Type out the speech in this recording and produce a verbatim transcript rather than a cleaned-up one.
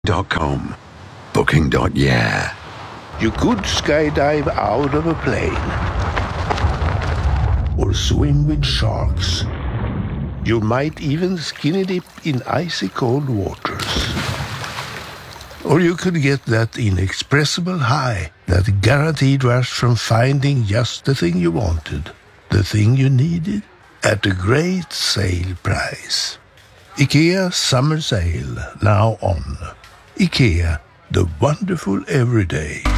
dot com. Booking dot yeah. You could skydive out of a plane. Or swim with sharks. You might even skinny dip in icy cold waters. Or you could get that inexpressible high, that guaranteed rush from finding just the thing you wanted, the thing you needed, at a great sale price. IKEA Summer Sale, now on. IKEA, the wonderful everyday.